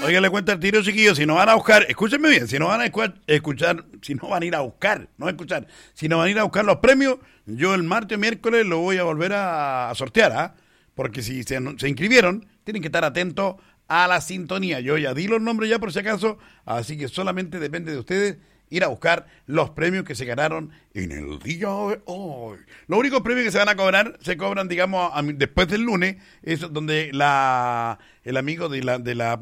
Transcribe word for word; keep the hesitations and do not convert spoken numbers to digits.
Oiga, le cuento al tiro, chiquillos, si no van a buscar, escúchenme bien, si no van a escuchar, escuchar, si no van a ir a buscar, no a escuchar, si no van a ir a buscar los premios, yo el martes o miércoles lo voy a volver a, a sortear, ¿ah? Porque si se, se inscribieron, tienen que estar atentos a la sintonía. Yo ya di los nombres ya por si acaso, así que solamente depende de ustedes ir a buscar los premios que se ganaron en el día de hoy. Los únicos premios que se van a cobrar, se cobran, digamos, a, después del lunes, es donde la el amigo de la, de la